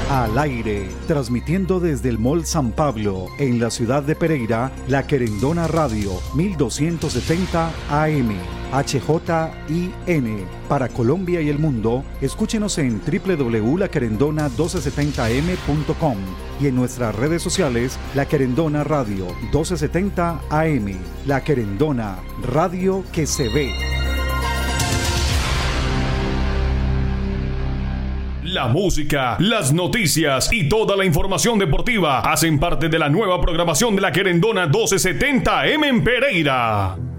Al aire, transmitiendo desde el Mall San Pablo, en la ciudad de Pereira, La Querendona Radio, 1270 AM, HJIN. Para Colombia y el mundo, escúchenos en www.laquerendona1270am.com y en nuestras redes sociales, La Querendona Radio, 1270 AM. La Querendona, radio que se ve. La música, las noticias y toda la información deportiva hacen parte de la nueva programación de La Querendona 1270 AM en Pereira.